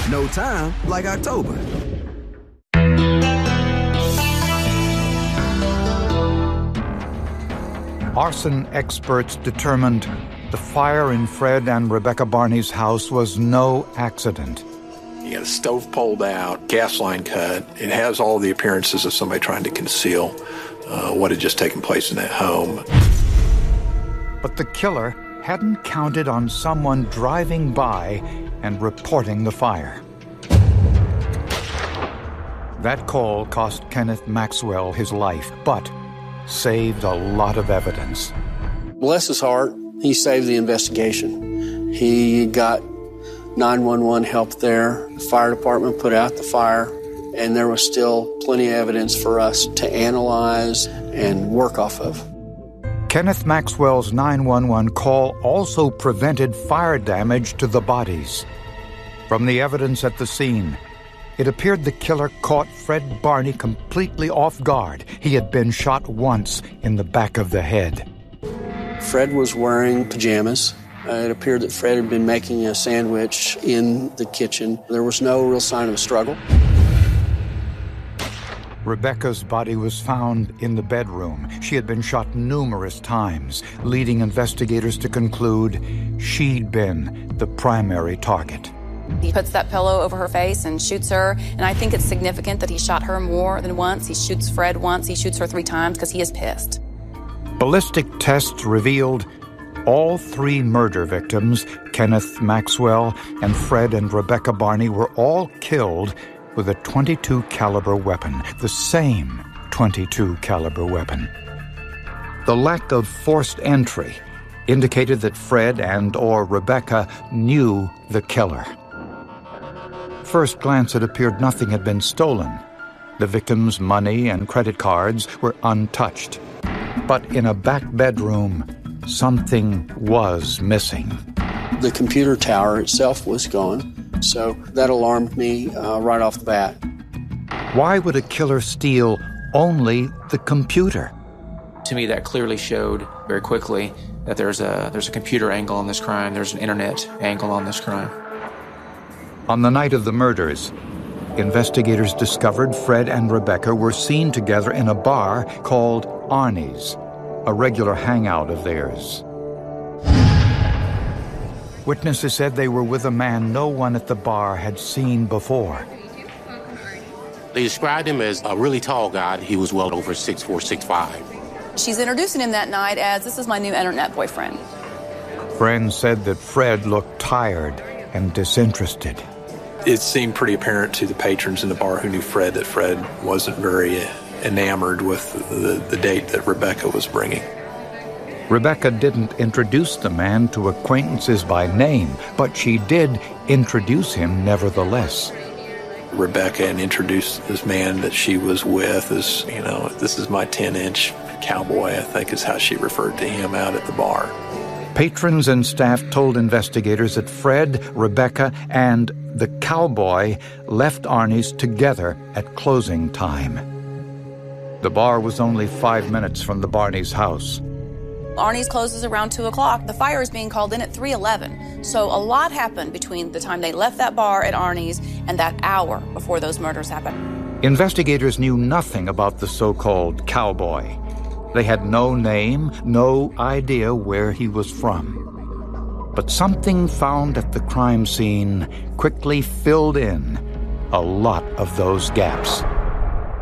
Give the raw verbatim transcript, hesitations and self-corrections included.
No time like October. Arson experts determined the fire in Fred and Rebecca Barney's house was no accident. You got a stove pulled out, gas line cut. It has all the appearances of somebody trying to conceal uh, what had just taken place in that home. But the killer hadn't counted on someone driving by and reporting the fire. That call cost Kenneth Maxwell his life, but saved a lot of evidence. Bless his heart, he saved the investigation. He got nine one one help there. The fire department put out the fire, and there was still plenty of evidence for us to analyze and work off of. Kenneth Maxwell's nine one one call also prevented fire damage to the bodies. From the evidence at the scene, it appeared the killer caught Fred Barney completely off guard. He had been shot once in the back of the head. Fred was wearing pajamas. Uh, it appeared that Fred had been making a sandwich in the kitchen. There was no real sign of a struggle. Rebecca's body was found in the bedroom. She had been shot numerous times, leading investigators to conclude she'd been the primary target. He puts that pillow over her face and shoots her, and I think it's significant that he shot her more than once. He shoots Fred once, he shoots her three times because he is pissed. Ballistic tests revealed all three murder victims, Kenneth Maxwell and Fred and Rebecca Barney, were all killed with a twenty-two caliber weapon, the same twenty-two caliber weapon. The lack of forced entry indicated that Fred and or Rebecca knew the killer. First glance, it appeared nothing had been stolen. The victims' money and credit cards were untouched. But in a back bedroom, something was missing. The computer tower itself was gone, so that alarmed me uh, right off the bat. Why would a killer steal only the computer? To me, that clearly showed very quickly that there's a there's a computer angle on this crime, there's an internet angle on this crime. On the night of the murders, investigators discovered Fred and Rebecca were seen together in a bar called Arnie's, a regular hangout of theirs. Witnesses said they were with a man no one at the bar had seen before. They described him as a really tall guy. He was well over six four, six five. She's introducing him that night as, this is my new internet boyfriend. Friends said that Fred looked tired and disinterested. It seemed pretty apparent to the patrons in the bar who knew Fred that Fred wasn't very enamored with the, the date that Rebecca was bringing. Rebecca didn't introduce the man to acquaintances by name, but she did introduce him nevertheless. Rebecca and introduced this man that she was with as, you know, this is my ten-inch cowboy, I think is how she referred to him out at the bar. Patrons and staff told investigators that Fred, Rebecca, and the cowboy left Arnie's together at closing time. The bar was only five minutes from the Barneys' house. Arnie's closes around two o'clock. The fire is being called in at three eleven. So a lot happened between the time they left that bar at Arnie's and that hour before those murders happened. Investigators knew nothing about the so-called cowboy. They had no name, no idea where he was from. But something found at the crime scene quickly filled in a lot of those gaps.